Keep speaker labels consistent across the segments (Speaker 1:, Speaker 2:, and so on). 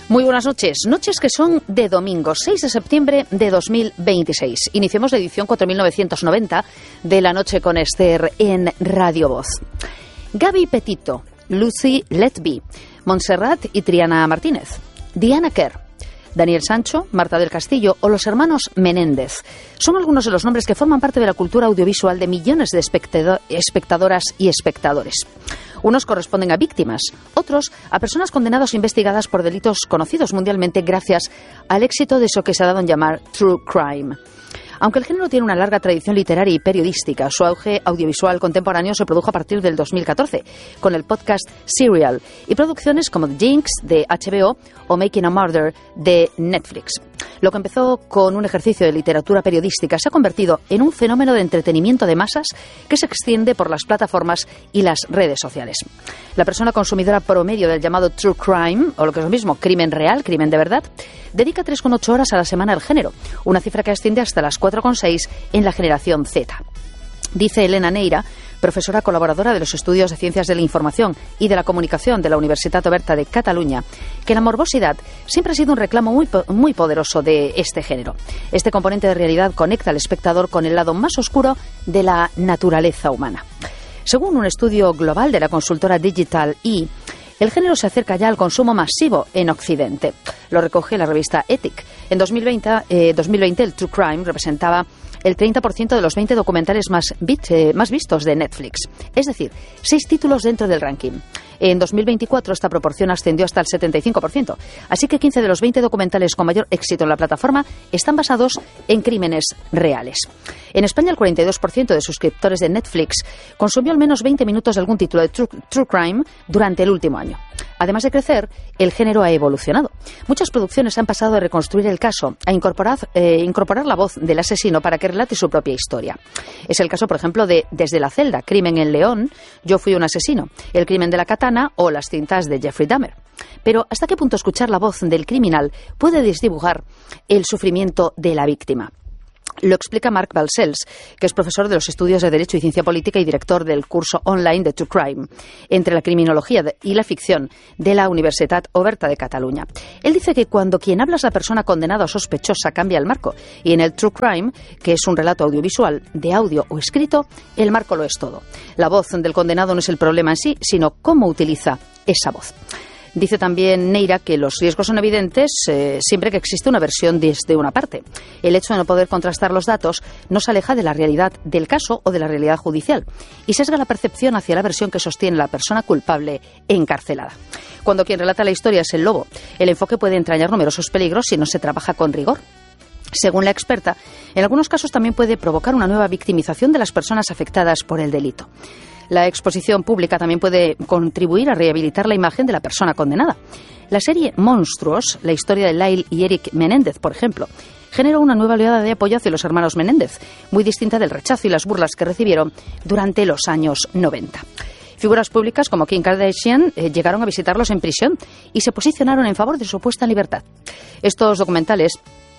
Speaker 1: Muy buenas noches. Noches que son de domingo, 6 de septiembre de 2026. Iniciamos la edición 4990 de La Noche con Esther en Radio Voz. Gaby Petito, Lucy Letby, Montserrat y Triana Martínez, Diana Kerr, Daniel Sancho, Marta del Castillo o los hermanos Menéndez son algunos de los nombres que forman parte de la cultura audiovisual de millones de espectadoras y espectadores. Unos corresponden a víctimas, otros a personas condenadas o investigadas por delitos conocidos mundialmente gracias al éxito de eso que se ha dado en llamar True Crime. Aunque el género tiene una larga tradición literaria y periodística, su auge audiovisual contemporáneo se produjo a partir del 2014, con el podcast Serial y producciones como The Jinx de HBO o Making a Murder de Netflix. Lo que empezó con un ejercicio de literatura periodística se ha convertido en un fenómeno de entretenimiento de masas que se extiende por las plataformas y las redes sociales. La persona consumidora promedio del llamado True Crime, o lo que es lo mismo, crimen real, crimen de verdad, dedica 3,8 horas a la semana al género, una cifra que asciende hasta las 4,6 en la generación Z. Dice Elena Neira, profesora colaboradora de los estudios de Ciencias de la Información y de la Comunicación de la Universitat Oberta de Cataluña, que la morbosidad siempre ha sido un reclamo muy poderoso de este género. Este componente de realidad conecta al espectador con el lado más oscuro de la naturaleza humana. Según un estudio global de la consultora Digital E, el género se acerca ya al consumo masivo en Occidente. Lo recoge la revista Ethic. En 2020 el True Crime representaba el 30% de los 20 documentales más vistos de Netflix. Es decir, 6 títulos dentro del ranking. En 2024 esta proporción ascendió hasta el 75%. Así que 15 de los 20 documentales con mayor éxito en la plataforma están basados en crímenes reales. En España el 42% de suscriptores de Netflix consumió al menos 20 minutos de algún título de True Crime durante el último año. Además de crecer, el género ha evolucionado. Muchas producciones han pasado de reconstruir el caso a incorporar la voz del asesino para que relate su propia historia. Es el caso, por ejemplo, de Desde la celda, Crimen en León, Yo fui un asesino, El crimen de la katana o Las cintas de Jeffrey Dahmer. Pero ¿hasta qué punto escuchar la voz del criminal puede desdibujar el sufrimiento de la víctima? Lo explica Marc Balcells, que es profesor de los estudios de Derecho y Ciencia Política y director del curso online de True Crime, entre la criminología y la ficción de la Universitat Oberta de Cataluña. Él dice que cuando quien habla es la persona condenada o sospechosa cambia el marco, y en el True Crime, que es un relato audiovisual, de audio o escrito, el marco lo es todo. La voz del condenado no es el problema en sí, sino cómo utiliza esa voz. Dice también Neira que los riesgos son evidentes siempre que existe una versión desde una parte. El hecho de no poder contrastar los datos nos aleja de la realidad del caso o de la realidad judicial y sesga la percepción hacia la versión que sostiene la persona culpable encarcelada. Cuando quien relata la historia es el lobo, el enfoque puede entrañar numerosos peligros si no se trabaja con rigor. Según la experta, en algunos casos también puede provocar una nueva victimización de las personas afectadas por el delito. La exposición pública también puede contribuir a rehabilitar la imagen de la persona condenada. La serie Monstruos, la historia de Lyle y Eric Menéndez, por ejemplo, generó una nueva oleada de apoyo hacia los hermanos Menéndez, muy distinta del rechazo y las burlas que recibieron durante los años 90. Figuras públicas como Kim Kardashian llegaron a visitarlos en prisión y se posicionaron en favor de su puesta en libertad. Estos documentales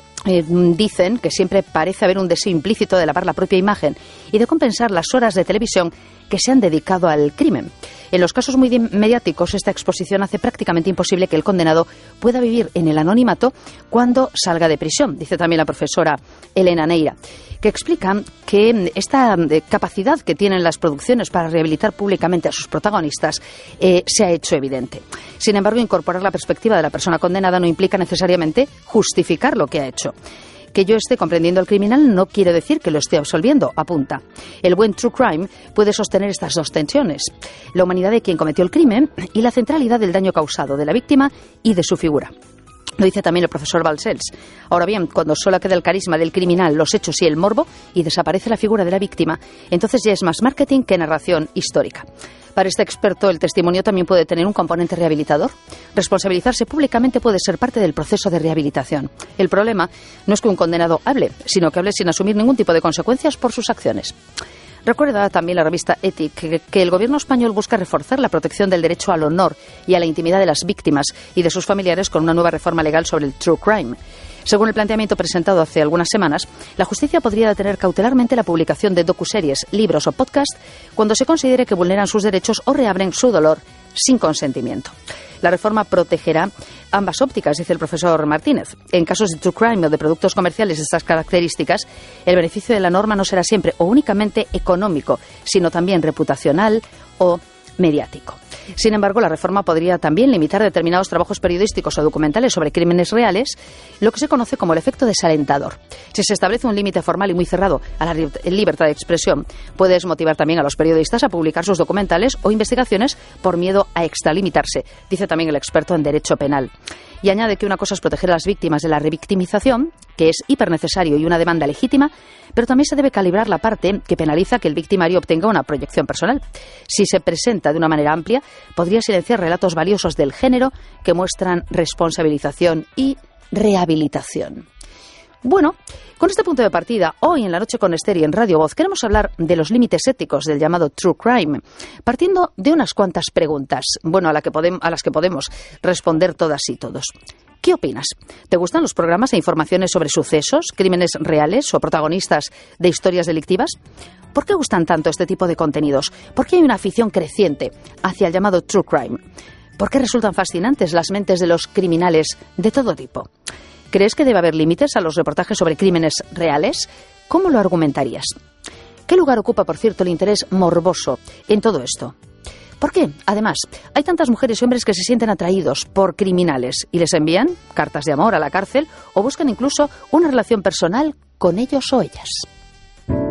Speaker 1: dicen que siempre parece haber un deseo implícito de lavar la propia imagen y de compensar las horas de televisión que se han dedicado al crimen. En los casos muy mediáticos, esta exposición hace prácticamente imposible que el condenado pueda vivir en el anonimato cuando salga de prisión, dice también la profesora Elena Neira, que explica que esta capacidad que tienen las producciones para rehabilitar públicamente a sus protagonistas se ha hecho evidente. Sin embargo, incorporar la perspectiva de la persona condenada no implica necesariamente justificar lo que ha hecho. Que yo esté comprendiendo al criminal no quiere decir que lo esté absolviendo, apunta. El buen True Crime puede sostener estas dos tensiones: la humanidad de quien cometió el crimen y la centralidad del daño causado, de la víctima y de su figura. Lo dice también el profesor Balcells. Ahora bien, cuando solo queda el carisma del criminal, los hechos y el morbo, y desaparece la figura de la víctima, entonces ya es más marketing que narración histórica. Para este experto, el testimonio también puede tener un componente rehabilitador. Responsabilizarse públicamente puede ser parte del proceso de rehabilitación. El problema no es que un condenado hable, sino que hable sin asumir ningún tipo de consecuencias por sus acciones. Recuerda también la revista Ethic que el gobierno español busca reforzar la protección del derecho al honor y a la intimidad de las víctimas y de sus familiares con una nueva reforma legal sobre el True Crime. Según el planteamiento presentado hace algunas semanas, la justicia podría detener cautelarmente la publicación de docuseries, libros o podcasts cuando se considere que vulneran sus derechos o reabren su dolor sin consentimiento. La reforma protegerá ambas ópticas, dice el profesor Martínez. En casos de true crime o de productos comerciales de estas características, el beneficio de la norma no será siempre o únicamente económico, sino también reputacional o mediático. Sin embargo, la reforma podría también limitar determinados trabajos periodísticos o documentales sobre crímenes reales, lo que se conoce como el efecto desalentador. Si se establece un límite formal y muy cerrado a la libertad de expresión, puede desmotivar también a los periodistas a publicar sus documentales o investigaciones por miedo a extralimitarse, dice también el experto en derecho penal. Y añade que una cosa es proteger a las víctimas de la revictimización, que es hipernecesario y una demanda legítima, pero también se debe calibrar la parte que penaliza que el victimario obtenga una proyección personal. Si se presenta de una manera amplia, podría silenciar relatos valiosos del género que muestran responsabilización y rehabilitación. Bueno, con este punto de partida, hoy en La Noche con Esther y en Radio Voz queremos hablar de los límites éticos del llamado true crime, partiendo de unas cuantas preguntas, a las que podemos responder todas y todos. ¿Qué opinas? ¿Te gustan los programas e informaciones sobre sucesos, crímenes reales o protagonistas de historias delictivas? ¿Por qué gustan tanto este tipo de contenidos? ¿Por qué hay una afición creciente hacia el llamado true crime? ¿Por qué resultan fascinantes las mentes de los criminales de todo tipo? ¿Crees que debe haber límites a los reportajes sobre crímenes reales? ¿Cómo lo argumentarías? ¿Qué lugar ocupa, por cierto, el interés morboso en todo esto? ¿Por qué? Además, hay tantas mujeres y hombres que se sienten atraídos por criminales y les envían cartas de amor a la cárcel o buscan incluso una relación personal con ellos o ellas.